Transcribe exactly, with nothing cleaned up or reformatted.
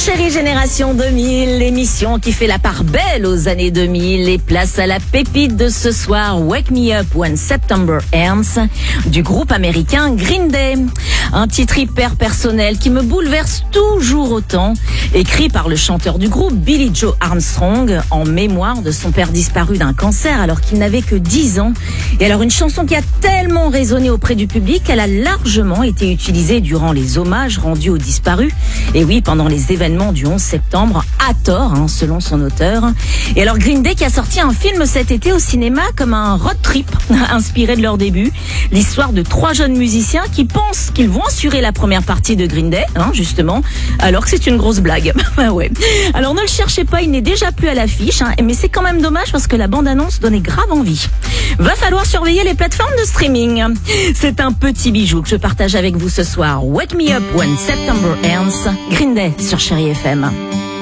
Chérie Génération deux mille, l'émission qui fait la part belle aux années deux mille et place à la pépite de ce soir, Wake Me Up When September Ends, du groupe américain Green Day. Un titre hyper personnel qui me bouleverse toujours autant, écrit par le chanteur du groupe Billy Joe Armstrong en mémoire de son père disparu d'un cancer alors qu'il n'avait que dix ans. Et alors une chanson qui a tellement résonné auprès du public qu'elle a largement été utilisée durant les hommages rendus aux disparus. Et oui, pendant les événements du onze septembre, à tort, hein, selon son auteur. Et alors Green Day qui a sorti un film cet été au cinéma comme un road trip inspiré de leur début. L'histoire de trois jeunes musiciens qui pensent qu'ils vont assurer la première partie de Green Day, hein, justement, alors que c'est une grosse blague. Ouais. Alors ne le cherchez pas, il n'est déjà plus à l'affiche, hein, mais c'est quand même dommage parce que la bande-annonce donnait grave envie. Va falloir surveiller les plateformes de streaming. C'est un petit bijou que je partage avec vous ce soir. Wake Me Up When September Ends, Green Day sur Chérie F M.